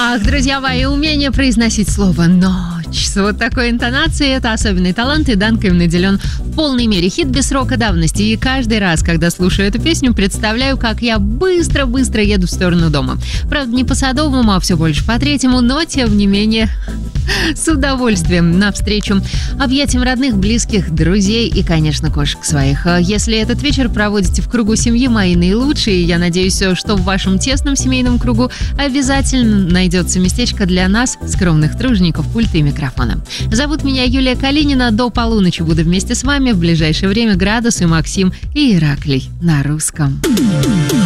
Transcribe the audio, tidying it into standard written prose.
Ах, друзья мои, умение произносить слово «ночь» с вот такой интонацией – это особенный талант, и Данка им наделен в полной мере. Хит без срока давности, и каждый раз, когда слушаю эту песню, представляю, как я быстро-быстро еду в сторону дома. Правда, не по Садовому, а все больше по Третьему, но, тем не менее, с удовольствием навстречу объятиям родных, близких, друзей и, конечно, кошек своих. Если этот вечер проводите в кругу семьи, мои наилучшие, я надеюсь, что в вашем тесном семейном кругу обязательно найдется местечко для нас, скромных тружеников пульта и микрофона. Зовут меня Юлия Калинина. До полуночи буду вместе с вами. В ближайшее время Градус и Максим и Ираклий на русском.